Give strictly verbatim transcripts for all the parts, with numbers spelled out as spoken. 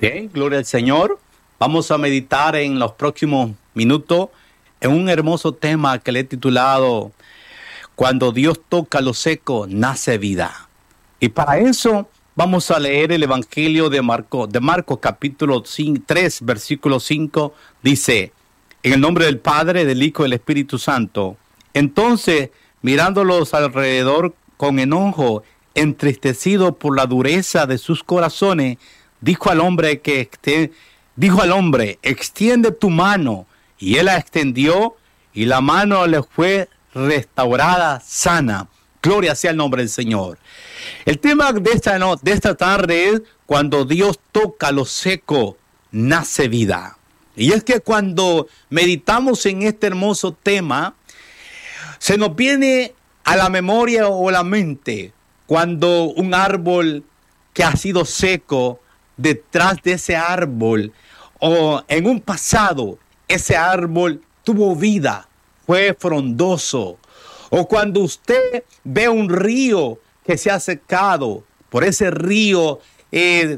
Bien, gloria al Señor. Vamos a meditar en los próximos minutos en un hermoso tema que le he titulado Cuando Dios toca lo seco, nace vida. Y para eso vamos a leer el Evangelio de Marcos, de Marcos capítulo tres, versículo cinco. Dice, en el nombre del Padre, del Hijo y del Espíritu Santo. Entonces, mirándolos alrededor con enojo, entristecido por la dureza de sus corazones, dijo al hombre que este, dijo al hombre, extiende tu mano. Y él la extendió y la mano le fue restaurada sana. Gloria sea el nombre del Señor. El tema de esta, no, de esta tarde es cuando Dios toca lo seco, nace vida. Y es que cuando meditamos en este hermoso tema, se nos viene a la memoria o a la mente cuando un árbol que ha sido seco, detrás de ese árbol o en un pasado, ese árbol tuvo vida, fue frondoso. O cuando usted ve un río que se ha secado, por ese río eh,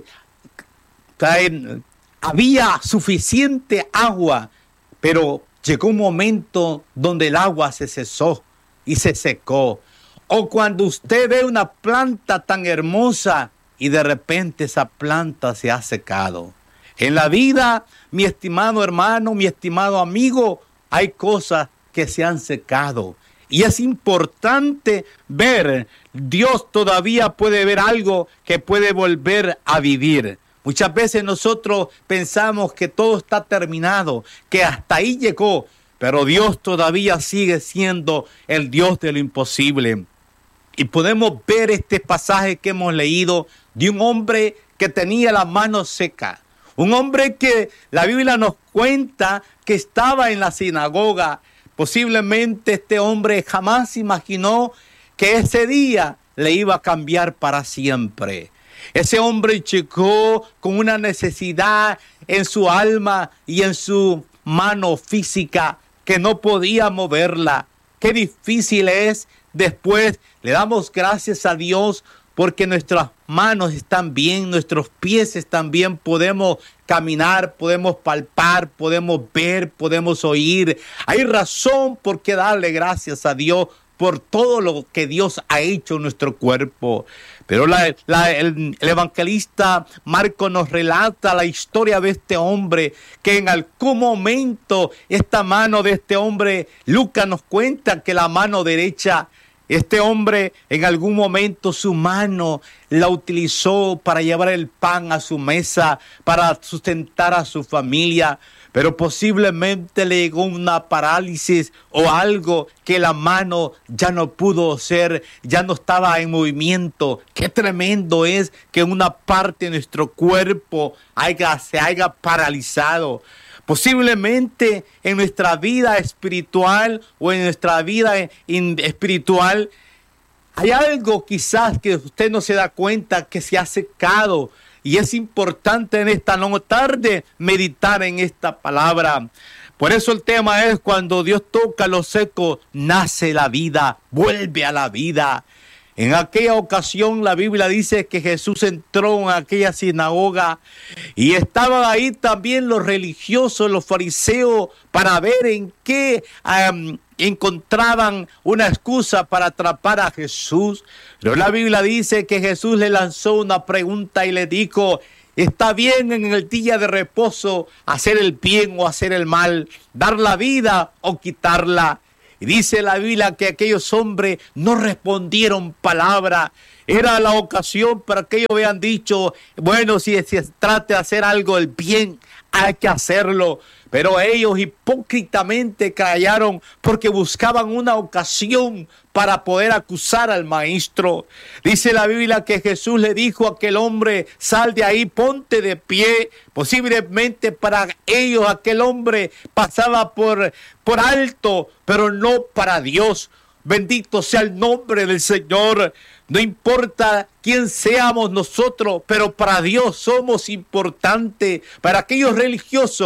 cae, había suficiente agua, pero llegó un momento donde el agua se cesó y se secó. O cuando usted ve una planta tan hermosa y de repente esa planta se ha secado. En la vida, mi estimado hermano, mi estimado amigo, hay cosas que se han secado. Y es importante ver, Dios todavía puede ver algo que puede volver a vivir. Muchas veces nosotros pensamos que todo está terminado, que hasta ahí llegó, pero Dios todavía sigue siendo el Dios de lo imposible. Y podemos ver este pasaje que hemos leído de un hombre que tenía la mano seca. Un hombre que la Biblia nos cuenta que estaba en la sinagoga. Posiblemente este hombre jamás imaginó que ese día le iba a cambiar para siempre. Ese hombre llegó con una necesidad en su alma y en su mano física que no podía moverla. Qué difícil es. Después le damos gracias a Dios porque nuestras manos están bien, nuestros pies están bien, podemos caminar, podemos palpar, podemos ver, podemos oír. Hay razón por qué darle gracias a Dios por todo lo que Dios ha hecho en nuestro cuerpo. Pero la, la, el, el evangelista Marcos nos relata la historia de este hombre, que en algún momento esta mano de este hombre, Lucas nos cuenta que la mano derecha, este hombre en algún momento su mano la utilizó para llevar el pan a su mesa, para sustentar a su familia, pero posiblemente le llegó una parálisis o algo que la mano ya no pudo hacer, ya no estaba en movimiento. Qué tremendo es que una parte de nuestro cuerpo haya, se haya paralizado. Posiblemente en nuestra vida espiritual o en nuestra vida espiritual hay algo quizás que usted no se da cuenta que se ha secado. Y es importante en esta tarde meditar en esta palabra. Por eso el tema es cuando Dios toca lo seco, nace la vida, vuelve a la vida. En aquella ocasión la Biblia dice que Jesús entró en aquella sinagoga y estaban ahí también los religiosos, los fariseos, para ver en qué um, encontraban una excusa para atrapar a Jesús. Pero la Biblia dice que Jesús le lanzó una pregunta y le dijo, ¿está bien en el día de reposo hacer el bien o hacer el mal, dar la vida o quitarla? Y dice la Biblia que aquellos hombres no respondieron palabra. Era la ocasión para que ellos habían dicho, bueno, si se trata de hacer algo el bien, hay que hacerlo. Pero ellos hipócritamente callaron porque buscaban una ocasión para poder acusar al maestro. Dice la Biblia que Jesús le dijo a aquel hombre, sal de ahí, ponte de pie. Posiblemente para ellos aquel hombre pasaba por, por alto, pero no para Dios. Bendito sea el nombre del Señor. No importa quién seamos nosotros, pero para Dios somos importantes. Para aquellos religiosos,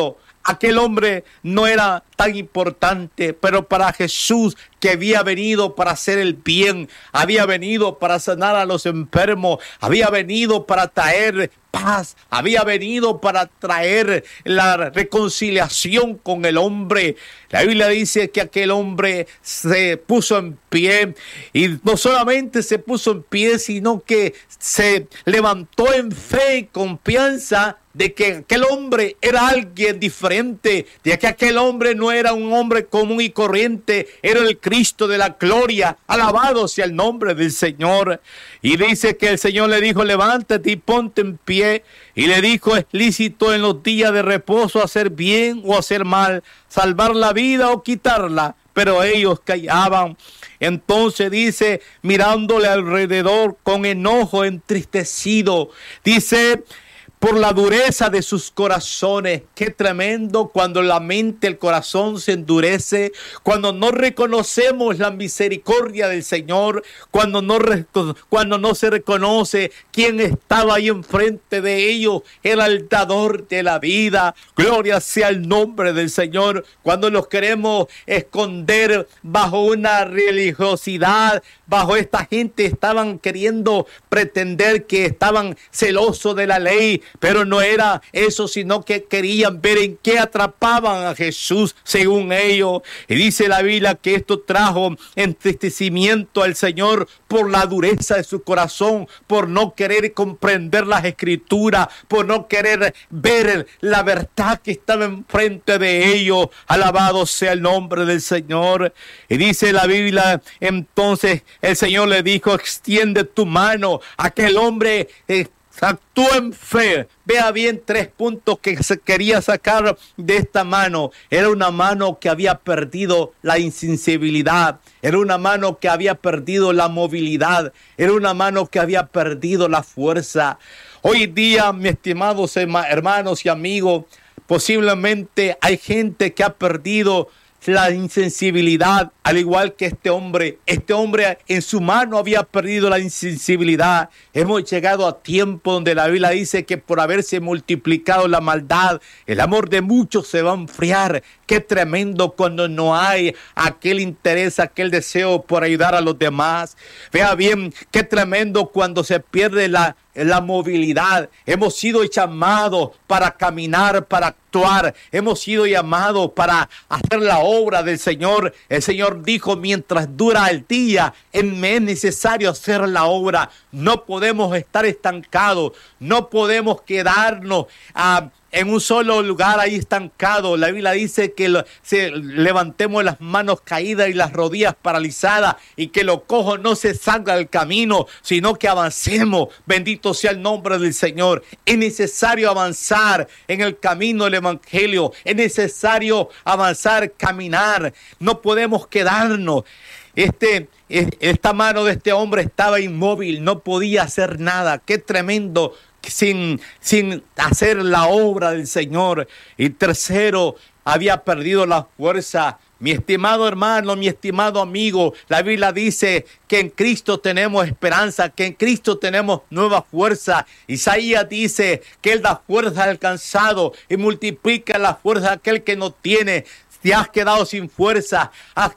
aquel hombre no era tan importante, pero para Jesús, que había venido para hacer el bien, había venido para sanar a los enfermos, había venido para traer paz, había venido para traer la reconciliación con el hombre. La Biblia dice que aquel hombre se puso en pie, y no solamente se puso en pie, sino que se levantó en fe y confianza de que aquel hombre era alguien diferente, de que aquel hombre no era un hombre común y corriente, era el Cristo de la gloria. Alabado sea el nombre del Señor. Y dice que el Señor le dijo: levántate y ponte en pie. Y le dijo: es lícito en los días de reposo hacer bien o hacer mal, salvar la vida o quitarla. Pero ellos callaban. Entonces dice, mirándole alrededor con enojo entristecido, dice, por la dureza de sus corazones. Qué tremendo cuando la mente, el corazón se endurece, cuando no reconocemos la misericordia del Señor, cuando no, cuando no se reconoce quién estaba ahí enfrente de ellos, el dador de la vida. Gloria sea el nombre del Señor. Cuando los queremos esconder bajo una religiosidad, bajo esta gente estaban queriendo pretender que estaban celosos de la ley, pero no era eso, sino que querían ver en qué atrapaban a Jesús según ellos. Y dice la Biblia que esto trajo entristecimiento al Señor por la dureza de su corazón, por no querer comprender las Escrituras, por no querer ver la verdad que estaba enfrente de ellos. Alabado sea el nombre del Señor. Y dice la Biblia, entonces el Señor le dijo: extiende tu mano. Aquel hombre eh, actuó en fe. Vea bien tres puntos que se quería sacar de esta mano. Era una mano que había perdido la insensibilidad. Era una mano que había perdido la movilidad. Era una mano que había perdido la fuerza. Hoy día, mis estimados hermanos y amigos, posiblemente hay gente que ha perdido la insensibilidad, al igual que este hombre. Este hombre en su mano había perdido la insensibilidad. Hemos llegado a tiempo donde la Biblia dice que por haberse multiplicado la maldad, el amor de muchos se va a enfriar. Qué tremendo cuando no hay aquel interés, aquel deseo por ayudar a los demás. Vea bien, qué tremendo cuando se pierde la la movilidad. Hemos sido llamados para caminar, para actuar. Hemos sido llamados para hacer la obra del Señor. El Señor dijo: mientras dura el día, me es necesario hacer la obra. No podemos estar estancados. No podemos quedarnos a en un solo lugar ahí estancado. La Biblia dice que lo, se, levantemos las manos caídas y las rodillas paralizadas, y que los cojos no se salgan del camino, sino que avancemos. Bendito sea el nombre del Señor. Es necesario avanzar en el camino del Evangelio. Es necesario avanzar, caminar. No podemos quedarnos. Este, esta mano de este hombre estaba inmóvil, no podía hacer nada. Qué tremendo. Sin, sin hacer la obra del Señor. Y tercero, había perdido la fuerza. Mi estimado hermano, mi estimado amigo, la Biblia dice que en Cristo tenemos esperanza, que en Cristo tenemos nueva fuerza. Isaías dice que Él da fuerza al cansado y multiplica la fuerza a aquel que no tiene. Te has quedado sin fuerza.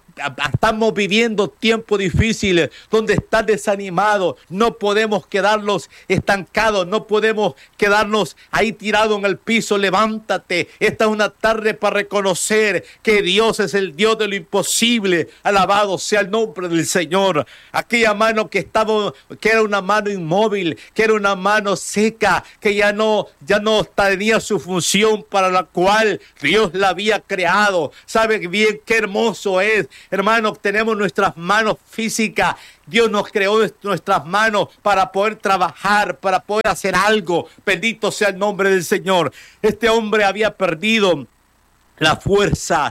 Estamos viviendo tiempos difíciles donde estás desanimado. No podemos quedarnos estancados. No podemos quedarnos ahí tirados en el piso. Levántate. Esta es una tarde para reconocer que Dios es el Dios de lo imposible. Alabado sea el nombre del Señor. Aquella mano que estaba, que era una mano inmóvil, que era una mano seca, que ya no, ya no tenía su función para la cual Dios la había creado. ¿Sabe bien qué hermoso es? Hermanos, tenemos nuestras manos físicas. Dios nos creó nuestras manos para poder trabajar, para poder hacer algo. Bendito sea el nombre del Señor. Este hombre había perdido las fuerzas.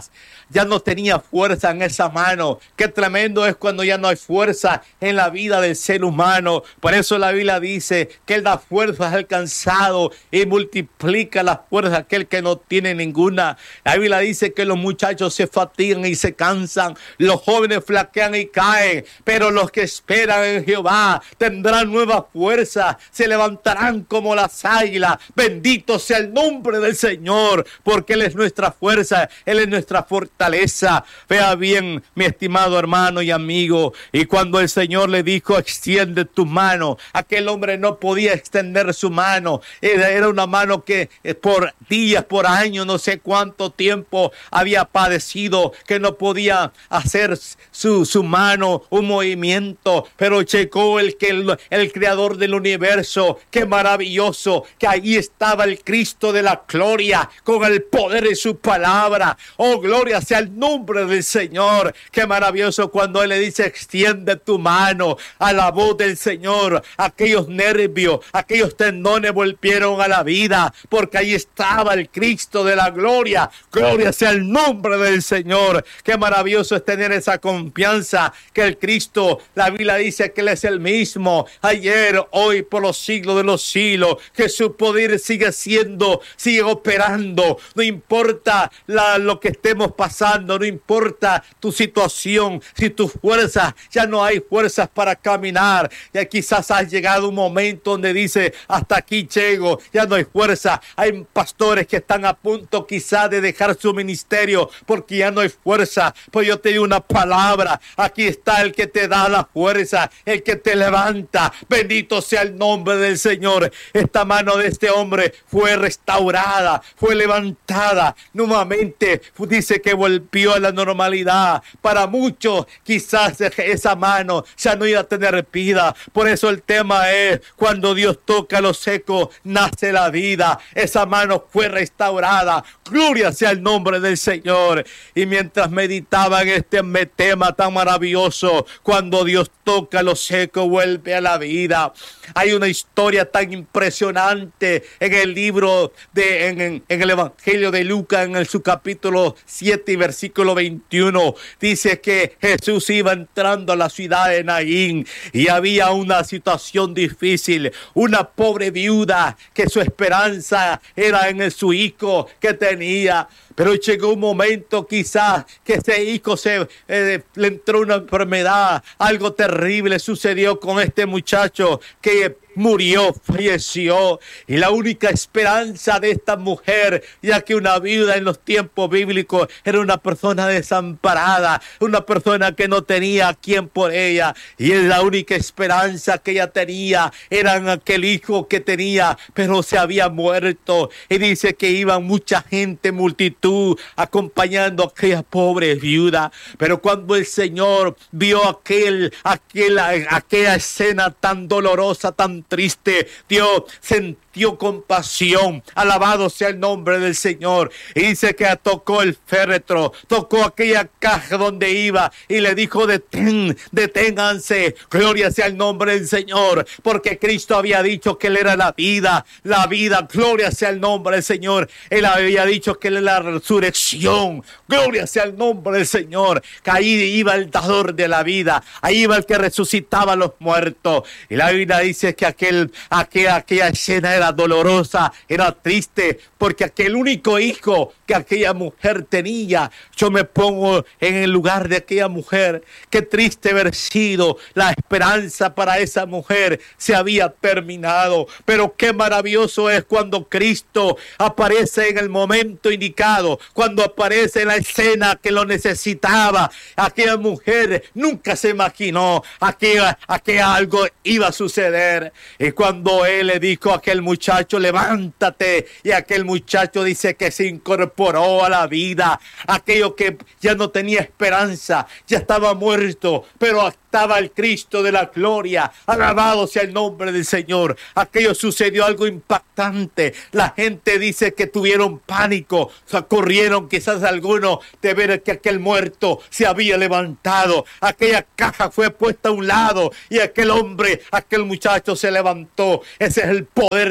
ya no tenía fuerza en esa mano. Qué tremendo es cuando ya no hay fuerza en la vida del ser humano. Por eso la Biblia dice que Él da fuerzas al cansado y multiplica las fuerzas a aquel que no tiene ninguna. La Biblia dice que los muchachos se fatigan y se cansan, los jóvenes flaquean y caen, pero los que esperan en Jehová tendrán nueva fuerza, se levantarán como las águilas. Bendito sea el nombre del Señor, porque Él es nuestra fuerza, Él es nuestra fortaleza. Vea bien, mi estimado hermano y amigo, y cuando el Señor le dijo, extiende tu mano, aquel hombre no podía extender su mano. Era, era una mano que por días, por años, no sé cuánto tiempo había padecido, que no podía hacer su, su mano un movimiento, pero llegó el, que el, el creador del universo. Qué maravilloso que ahí estaba el Cristo de la gloria con el poder de su palabra. Oh, gloria sea el nombre del Señor. Qué maravilloso cuando Él le dice, extiende tu mano. A la voz del Señor, aquellos nervios, aquellos tendones volvieron a la vida, porque ahí estaba el Cristo de la gloria. Gloria sea el nombre del Señor. Qué maravilloso es tener esa confianza que el Cristo, la Biblia dice que Él es el mismo ayer, hoy, por los siglos de los siglos, que su poder sigue siendo, sigue operando. No importa la, lo que estemos pasando, no importa tu situación, si tus fuerzas, ya no hay fuerzas para caminar. Ya quizás has llegado un momento donde dice, hasta aquí llego, ya no hay fuerza. Hay pastores que están a punto quizás de dejar su ministerio porque ya no hay fuerza. Pues yo te digo una palabra, aquí está el que te da la fuerza, el que te levanta. Bendito sea el nombre del Señor. Esta mano de este hombre fue restaurada, fue levantada nuevamente. Dice que volvió a la normalidad. Para muchos quizás esa mano ya no iba a tener vida. Por eso el tema es, cuando Dios toca lo seco, nace la vida. Esa mano fue restaurada. Gloria sea el nombre del Señor. Y mientras meditaba en este tema tan maravilloso, cuando Dios toca lo seco, vuelve a la vida. Hay una historia tan impresionante en el libro de, en, en, en el Evangelio de Lucas, en el, su capítulo siete y versículo veintiuno. Dice que Jesús iba entrando a la ciudad de Naín y había una situación difícil. Una pobre viuda que su esperanza era en el, su hijo que tenía. Pero llegó un momento quizás que ese hijo se, eh, le entró una enfermedad. Algo terrible sucedió con este muchacho que murió, falleció. Y la única esperanza de esta mujer, ya que una viuda en los tiempos bíblicos era una persona desamparada, una persona que no tenía a quien por ella, y la única esperanza que ella tenía era en aquel hijo que tenía, pero se había muerto. Y dice que iba mucha gente, multitud, acompañando a aquella pobre viuda. Pero cuando el Señor vio aquel, aquel, aquella escena tan dolorosa, tan triste, Dios sintió compasión. Alabado sea el nombre del Señor. Y dice que tocó el féretro, tocó aquella caja donde iba y le dijo, detén, deténganse. Gloria sea el nombre del Señor, porque Cristo había dicho que Él era la vida, la vida. Gloria sea el nombre del Señor. Él había dicho que Él era la resurrección. Gloria sea el nombre del Señor. Que ahí iba el dador de la vida, ahí iba el que resucitaba a los muertos. Y la Biblia dice que aquel, aquella, aquella escena era dolorosa, era triste, porque aquel único hijo que aquella mujer tenía, yo me pongo en el lugar de aquella mujer. Qué triste haber sido, la esperanza para esa mujer se había terminado, pero qué maravilloso es cuando Cristo aparece en el momento indicado, cuando aparece en la escena que lo necesitaba. Aquella mujer nunca se imaginó a que, a que algo iba a suceder. Y cuando Él le dijo a aquel muchacho, levántate, y aquel muchacho dice que se incorporó a la vida. Aquello que ya no tenía esperanza, ya estaba muerto, pero estaba el Cristo de la gloria. Alabado sea el nombre del Señor. Aquello sucedió algo impactante. La gente dice que tuvieron pánico, o sea, corrieron quizás algunos de ver que aquel muerto se había levantado. Aquella caja fue puesta a un lado y aquel hombre, aquel muchacho se levantó. Ese es el poder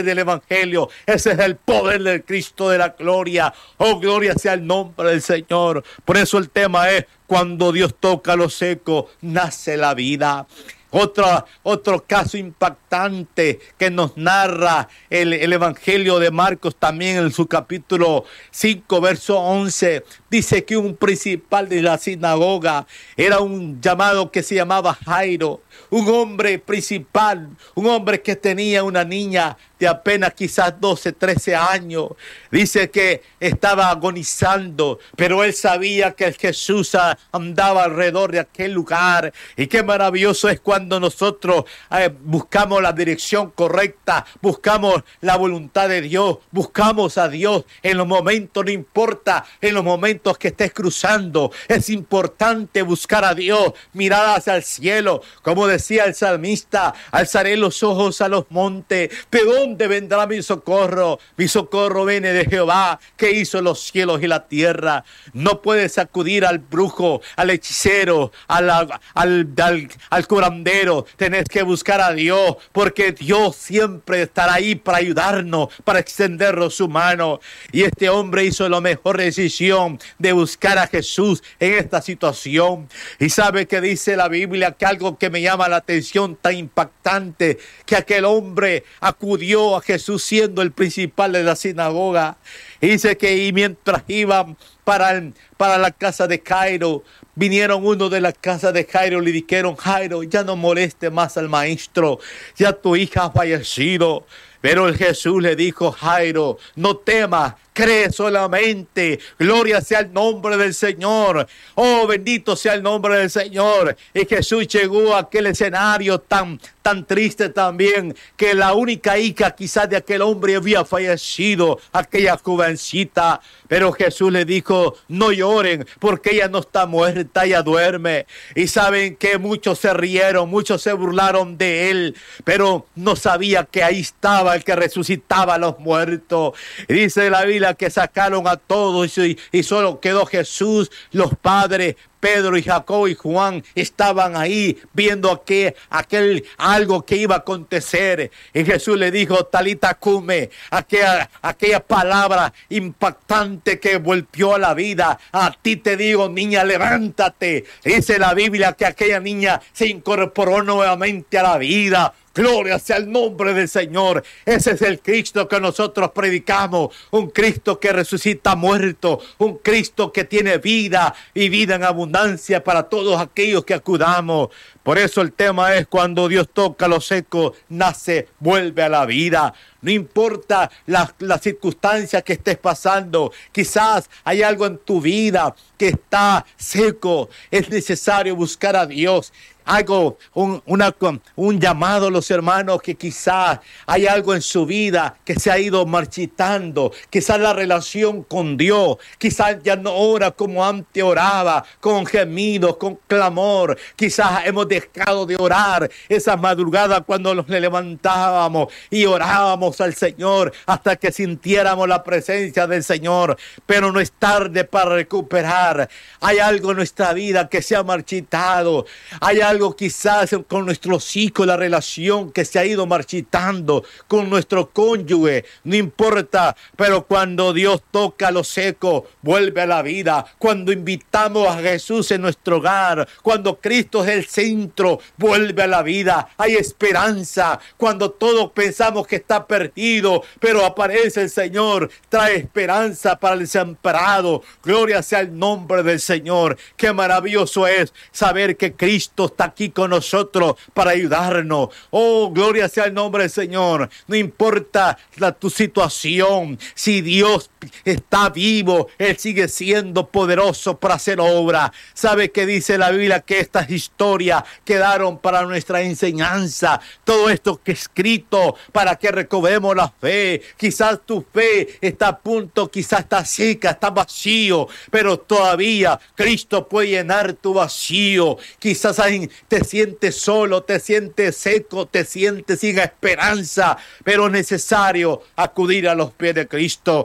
del Evangelio. Ese es el poder del Cristo de la gloria. Oh, gloria sea el nombre del Señor. Por eso el tema es: cuando Dios toca lo seco, nace la vida. Otro, otro caso impactante que nos narra el, el Evangelio de Marcos también en su capítulo cinco, verso once. Dice que un principal de la sinagoga era un llamado que se llamaba Jairo, un hombre principal, un hombre que tenía una niña de apenas quizás doce, trece años. Dice que estaba agonizando, pero él sabía que Jesús andaba alrededor de aquel lugar. Y qué maravilloso es cuando nosotros eh, buscamos la dirección correcta, buscamos la voluntad de Dios, buscamos a Dios en los momentos, no importa en los momentos que estés cruzando, es importante buscar a Dios, mirar hacia el cielo, como decía el salmista: alzaré los ojos a los montes, ¿de dónde vendrá mi socorro? Mi socorro viene de Jehová, que hizo los cielos y la tierra. No puedes acudir al brujo, al hechicero, al, al, al, al curandero. Tenés que buscar a Dios, porque Dios siempre estará ahí para ayudarnos, para extendernos su mano. Y este hombre hizo la mejor decisión de buscar a Jesús en esta situación. Y sabe que dice la Biblia, que algo que me llama la atención tan impactante, que aquel hombre acudió a Jesús siendo el principal de la sinagoga. Y dice que y mientras iban para, el, para la casa de Jairo, vinieron uno de la casa de Jairo y le dijeron: Jairo, ya no moleste más al maestro, ya tu hija ha fallecido. Pero el Jesús le dijo: Jairo, no temas, cree solamente. Gloria sea el nombre del Señor. Oh, bendito sea el nombre del Señor. Y Jesús llegó a aquel escenario tan, tan triste también, que la única hija quizás de aquel hombre había fallecido, aquella jovencita. Pero Jesús le dijo: no lloren, porque ella no está muerta, ella duerme. Y saben que muchos se rieron, muchos se burlaron de él, pero no sabía que ahí estaba el que resucitaba a los muertos. Y dice la Biblia que sacaron a todos y, y solo quedó Jesús, los padres, Pedro y Jacob y Juan estaban ahí viendo aquel, aquel algo que iba a acontecer. Y Jesús le dijo: Talita cume, aquella, aquella palabra impactante que volvió a la vida. A ti te digo, niña, levántate. Dice la Biblia que aquella niña se incorporó nuevamente a la vida. Gloria sea el nombre del Señor. Ese es el Cristo que nosotros predicamos. Un Cristo que resucita muerto. Un Cristo que tiene vida y vida en abundancia para todos aquellos que acudamos. Por eso el tema es: cuando Dios toca lo seco, nace, vuelve a la vida. No importa las la circunstancias que estés pasando. Quizás hay algo en tu vida que está seco. Es necesario buscar a Dios. Algo, un, una, un llamado a los hermanos, que quizás hay algo en su vida que se ha ido marchitando. Quizás la relación con Dios, quizás ya no ora como antes oraba, con gemidos, con clamor. Quizás hemos dejado de orar esa madrugada cuando nos levantábamos y orábamos al Señor hasta que sintiéramos la presencia del Señor. Pero no es tarde para recuperar. Hay algo en nuestra vida que se ha marchitado. Hay algo quizás con nuestros hijos, la relación que se ha ido marchitando, con nuestro cónyuge, no importa, pero cuando Dios toca lo seco, vuelve a la vida. Cuando invitamos a Jesús en nuestro hogar, cuando Cristo es el centro, vuelve a la vida. Hay esperanza. Cuando todos pensamos que está perdido, pero aparece el Señor, trae esperanza para el desamparado. Gloria sea el nombre del Señor. Qué maravilloso es saber que Cristo está aquí con nosotros para ayudarnos. Oh, gloria sea el nombre del Señor. No importa la, tu situación, si Dios está vivo, Él sigue siendo poderoso para hacer obra. ¿Sabe qué dice la Biblia? Que estas historias quedaron para nuestra enseñanza. Todo esto que escrito para que recobremos la fe. Quizás tu fe está a punto, quizás está seca, está vacío, pero todavía Cristo puede llenar tu vacío. Quizás hay te sientes solo, te sientes seco, te sientes sin esperanza, pero es necesario acudir a los pies de Cristo, como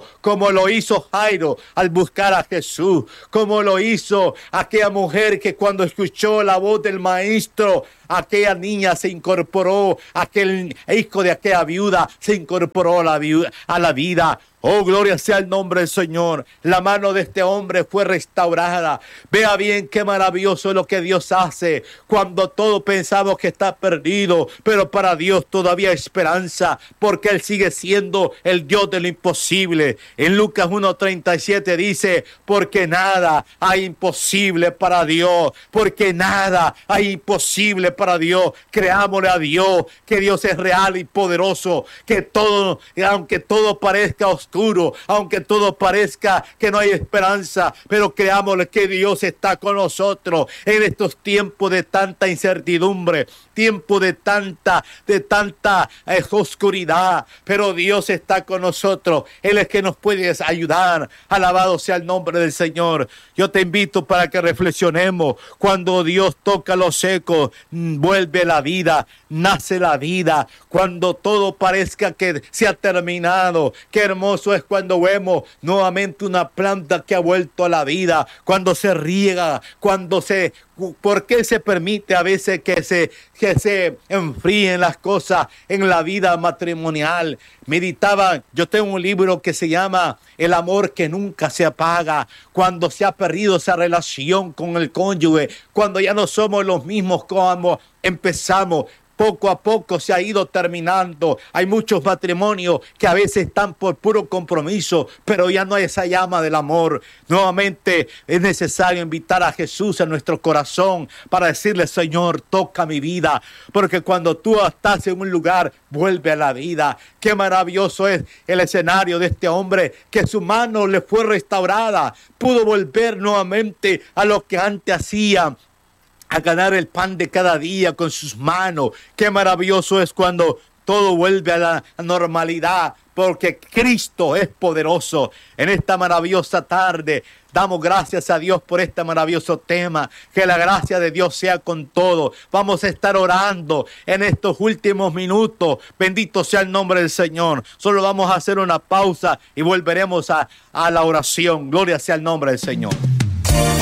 como lo hizo Jairo al buscar a Jesús, como lo hizo aquella mujer que cuando escuchó la voz del maestro, aquella niña se incorporó, aquel hijo de aquella viuda se incorporó a la, viuda, a la vida. Oh, gloria sea el nombre del Señor. La mano de este hombre fue restaurada. Vea bien qué maravilloso es lo que Dios hace cuando todos pensamos que está perdido, pero para Dios todavía hay esperanza, porque Él sigue siendo el Dios de lo imposible. En Lucas uno treinta y siete dice, porque nada hay imposible para Dios, porque nada hay imposible para Dios. Creámosle a Dios, que Dios es real y poderoso, que todo, aunque todo parezca oscuro, aunque todo parezca que no hay esperanza, pero creámosle que Dios está con nosotros en estos tiempos de tanta incertidumbre, tiempo de tanta, de tanta eh, oscuridad, pero Dios está con nosotros. Él es que nos puede ayudar. Alabado sea el nombre del Señor. Yo te invito para que reflexionemos. Cuando Dios toca los secos, vuelve la vida, nace la vida. Cuando todo parezca que se ha terminado, qué hermoso es cuando vemos nuevamente una planta que ha vuelto a la vida, cuando se riega, cuando se... ¿Por qué se permite a veces que se, que se enfríen las cosas en la vida matrimonial? Meditaba, yo tengo un libro que se llama El amor que nunca se apaga, cuando se ha perdido esa relación con el cónyuge, cuando ya no somos los mismos como empezamos. Poco a poco se ha ido terminando. Hay muchos matrimonios que a veces están por puro compromiso, pero ya no hay esa llama del amor. Nuevamente es necesario invitar a Jesús a nuestro corazón para decirle, Señor, toca mi vida, porque cuando tú estás en un lugar, vuelve a la vida. Qué maravilloso es el escenario de este hombre, que su mano le fue restaurada, pudo volver nuevamente a lo que antes hacía, a ganar el pan de cada día con sus manos. Qué maravilloso es cuando todo vuelve a la normalidad, porque Cristo es poderoso. En esta maravillosa tarde damos gracias a Dios por este maravilloso tema. Que la gracia de Dios sea con todos. Vamos a estar orando en estos últimos minutos. Bendito sea el nombre del Señor. Solo vamos a hacer una pausa y volveremos a, a la oración. Gloria sea el nombre del Señor.